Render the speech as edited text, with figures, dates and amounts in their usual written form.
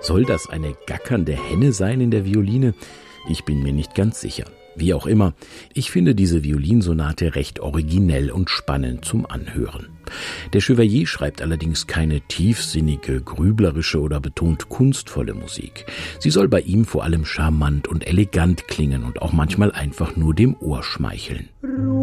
Soll das eine gackernde Henne sein in der Violine? Ich bin mir nicht ganz sicher. Wie auch immer, ich finde diese Violinsonate recht originell und spannend zum Anhören. Der Chevalier schreibt allerdings keine tiefsinnige, grüblerische oder betont kunstvolle Musik. Sie soll bei ihm vor allem charmant und elegant klingen und auch manchmal einfach nur dem Ohr schmeicheln.